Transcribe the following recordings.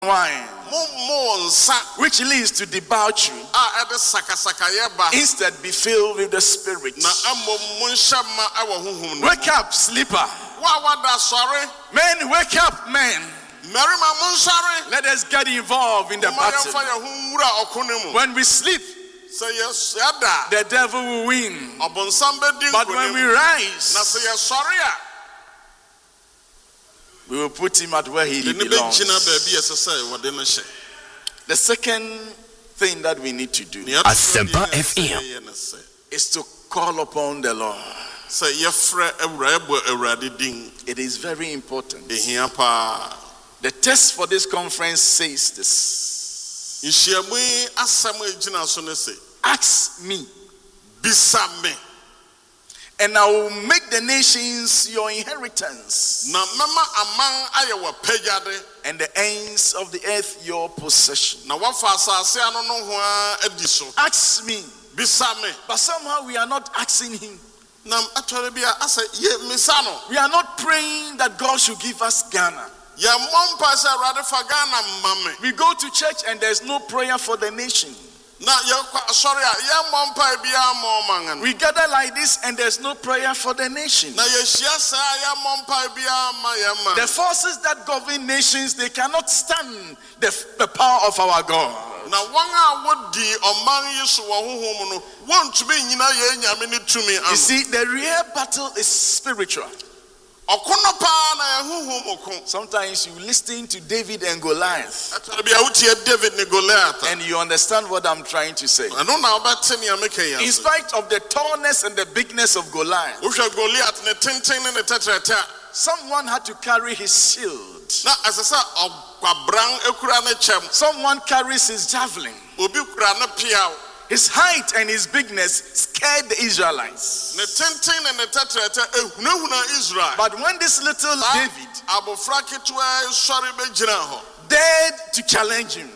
wine, which leads to debauchery. Instead, be filled with the Spirit. Wake up, sleeper. Men, wake up, men. Let us get involved in the battle. When we sleep, the devil will win. But when we rise, we will put him at where he belongs. The second thing that we need to do Asempa FM is to call upon the Lord. It is very important. The text for this conference says this: ask me, and I will make the nations your inheritance, and the ends of the earth your possession. Ask me, but somehow we are not asking him. We are not praying that God should give us Ghana. We go to church and there's no prayer for the nation. We gather like this and there's no prayer for the nation. The forces that govern nations, they cannot stand the power of our God. You see, the real battle is spiritual. Sometimes you listen to David and Goliath, and you understand what I'm trying to say. In spite of the tallness and the bigness of Goliath, someone had to carry his shield. Someone carries his javelin. His height and his bigness scared the Israelites. But when this little David dared to challenge him,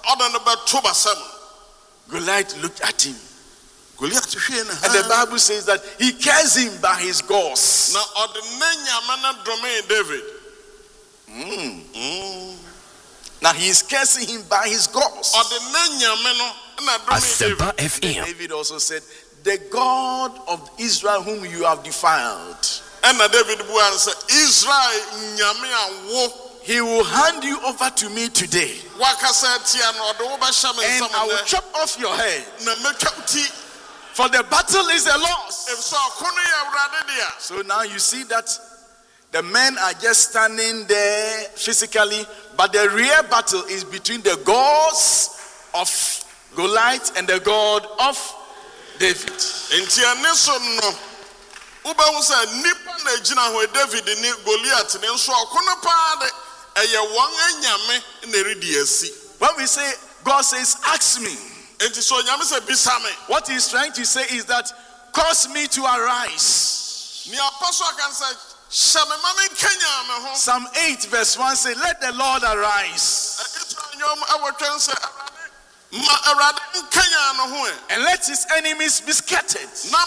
Goliath looked at him. And the Bible says that he cursed him by his gauze. Now he is cursing him by his gauze. Asempa FM. David also said, the God of Israel whom you have defiled, he will hand you over to me today, and I will chop off your head, for the battle is the Lord's. So now you see that the men are just standing there physically, but the real battle is between the gods of Goliath and the God of David. When we say God says ask me, what he's trying to say is that cause me to arise. Psalm 8 verse 1 says, let the Lord arise and let his enemies be scattered.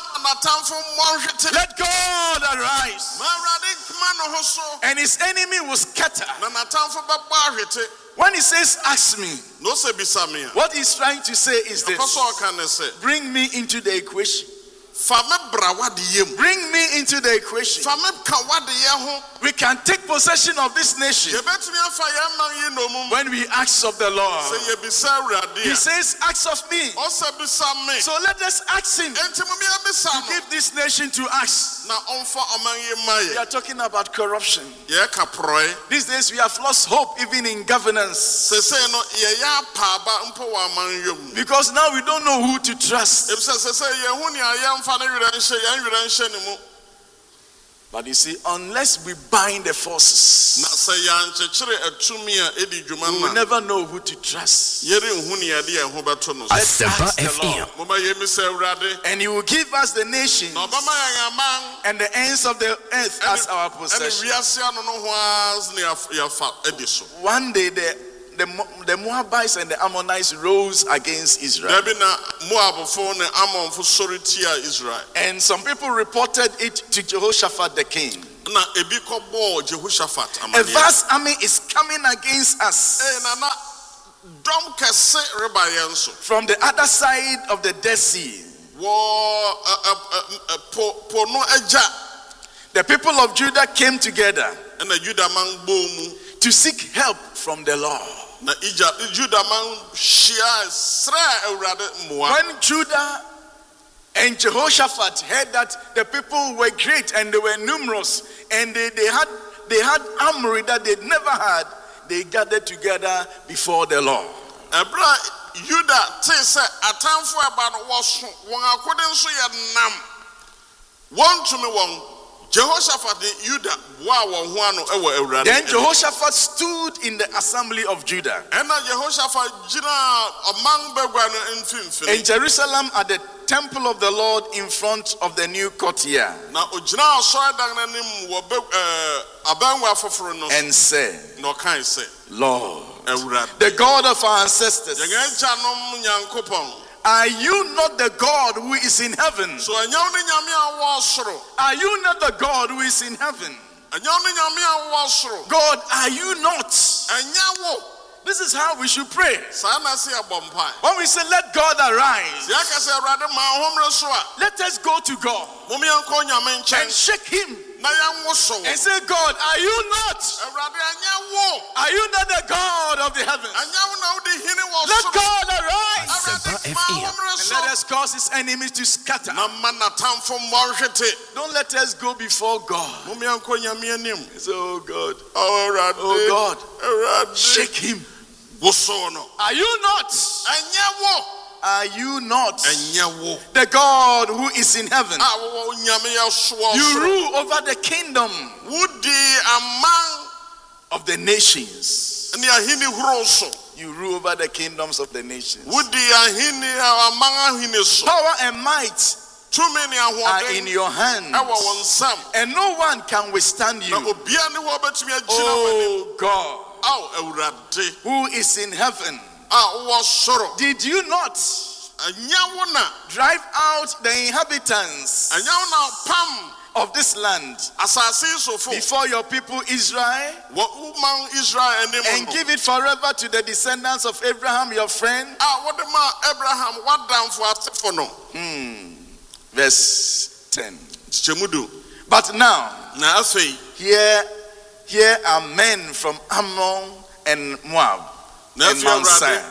Let God arise and his enemy will scatter. When he says ask me, what he's trying to say is this: bring me into the equation. Bring me into the equation. We can take possession of this nation when we ask of the Lord. He says ask of me. So let us ask him to give this nation to us. We are talking about corruption. These days we have lost hope even in governance, because now we don't know who to trust. But you see, unless we bind the forces, we will never know who to trust. Asempa FM. And he will give us the nations and the ends of the earth as our possession. One day the Moabites and the Ammonites rose against Israel. And some people reported it to Jehoshaphat the king. A vast army is coming against us from the other side of the Dead Sea. The people of Judah came together to seek help from the Lord. When Judah and Jehoshaphat heard that the people were great and they were numerous and they had armory that they'd never had, they gathered together before the Lord. Then Jehoshaphat stood in the assembly of Judah in Jerusalem at the temple of the Lord in front of the new courtyard and said, Lord, the God of our ancestors, are you not the God who is in heaven? Are you not the God who is in heaven? God, are you not? This is how we should pray. When we say, let God arise, let us go to God and shake him and say, God, are you not? Are you not the God of the heavens? Let God arise and let us cause his enemies to scatter. Don't let us go before God. Say, oh God, oh God, shake him. Are you not? Are you not the God who is in heaven? You rule over the kingdom of the nations. You rule over the kingdoms of the nations. Power and might are in your hands, and no one can withstand you. Oh God, who is in heaven, did you not drive out the inhabitants of this land before your people Israel and give it forever to the descendants of Abraham your friend? Verse 10. But now, here are men from Ammon and Moab and Mount Seir,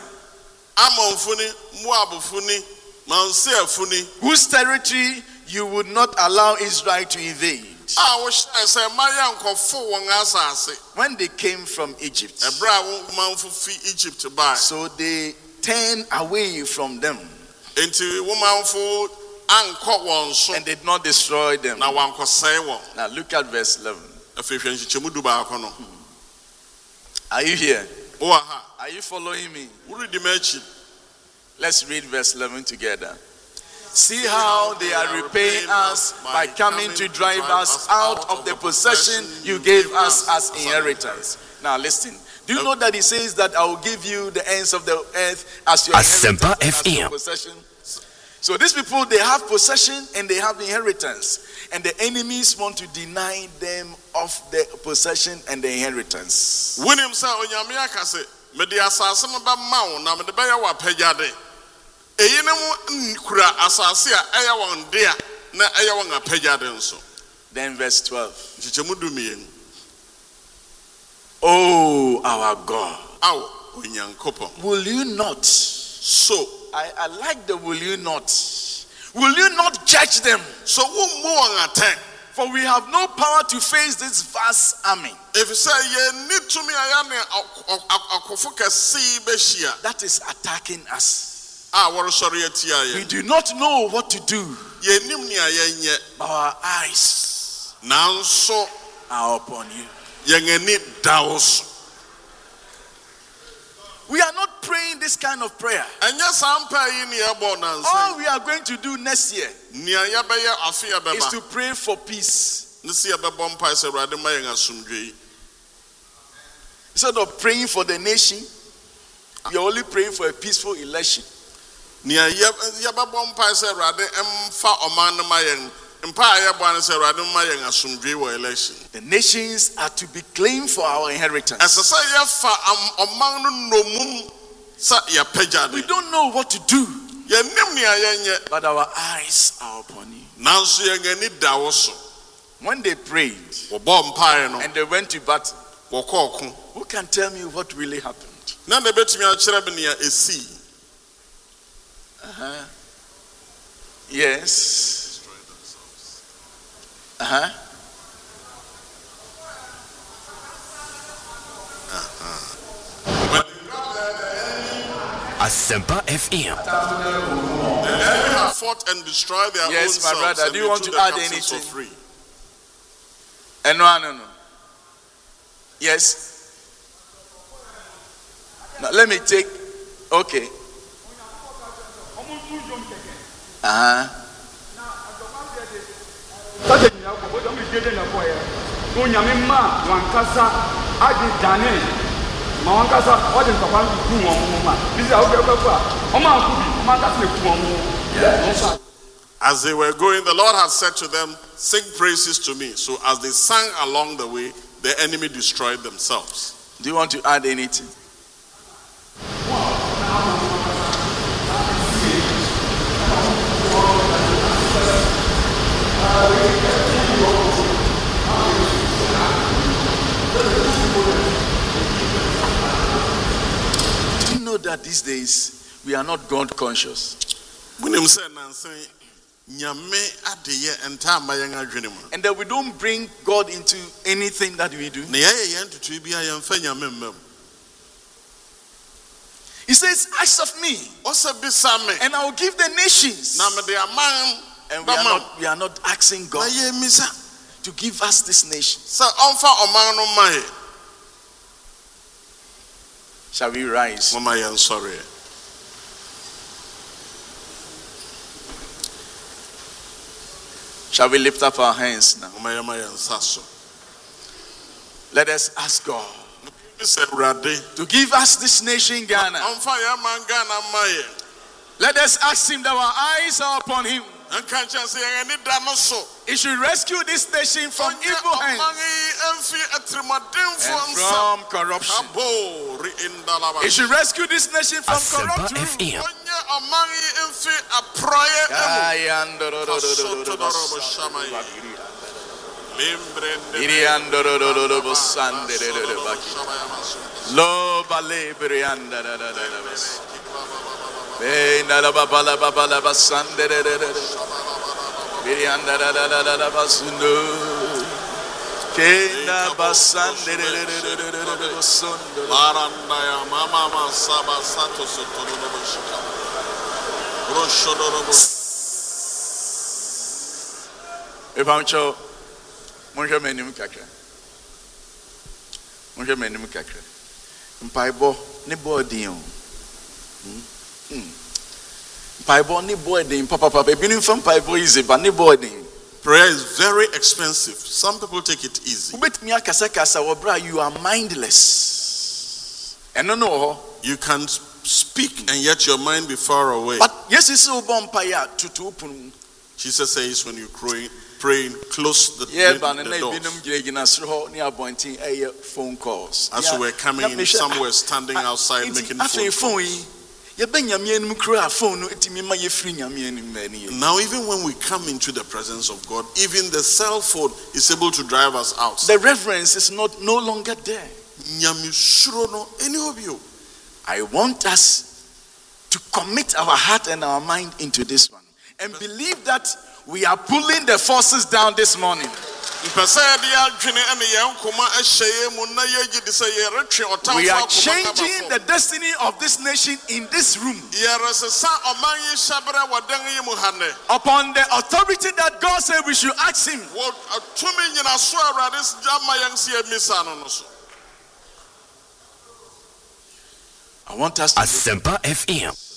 whose territory you would not allow Israel to invade when they came from Egypt. So they turned away from them and did not destroy them. Now look at verse 11. Are you here? Are you following me? Let's read verse 11 together. See how they are repaying us by coming to drive us out of the possession you gave us as inheritance. Now listen. Do you know that he says that I will give you the ends of the earth as your inheritance, as your possession? So these people, they have possession and they have inheritance. And the enemies want to deny them of the possession and the inheritance. Then verse 12. Oh, our God, will you not? So I like the will you not. Will you not judge them? So for we have no power to face this vast army. If you say that is attacking us. We do not know what to do. But our eyes are upon you. We are not praying this kind of prayer. All we are going to do next year is to pray for peace. Instead of praying for the nation, we are only praying for a peaceful election. The nations are to be claimed for our inheritance. We don't know what to do, but our eyes are upon you. When they prayed and they went to battle, who can tell me what really happened? Yes. Asempa FM. They have fought and destroyed their own selves. Yes, my brother. Do you want to add anything? No. Yes. Now let me take. Okay. As they were going, the Lord had said to them, sing praises to me. So as they sang along the way, the enemy destroyed themselves. Do you want to add anything? Do you know that these days we are not God conscious? And that we don't bring God into anything that we do. He says, ask of me, and I will give the nations. And we are not asking God to give us this nation. Shall we rise? Shall we lift up our hands now? Let us ask God to give us this nation, Ghana. Let us ask him that our eyes are upon him. He should rescue this nation from evil hands and from corruption. He should rescue this nation from corruption. Lo bale brianda da da da be na la bala bala basande da da da brianda da da da da basundo ke na basande da da da da basundo baranda ya mama saba sato sotoro no bishika broshodoro. Evancho monje menim kakra. Monje menim kakra. Mpaibo ni bodin. Mpaibo ni bodin papa ebinim from mpaibo easy but ni bodin. Prayer is very expensive. Some people take it easy. Ubetimi akasa obra you are mindless. No. You can speak and yet your mind be far away. But yes is so bompaya to open. Jesus says when you praying, close the doors. Phone calls. As we were coming in, some were standing outside making phone calls. Now, even when we come into the presence of God, even the cell phone is able to drive us out. The reverence is no longer there. I want us to commit our heart and our mind into this one and believe that we are pulling the forces down this morning. We are changing the destiny of this nation in this room upon the authority that God said we should ask him. I want us to Asempa FM.